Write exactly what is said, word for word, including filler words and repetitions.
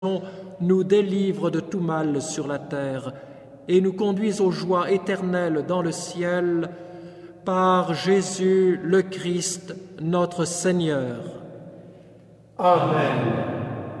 nous délivre de tout mal sur la terre et nous conduise aux joies éternelles dans le ciel, par Jésus le Christ, notre Seigneur. Amen.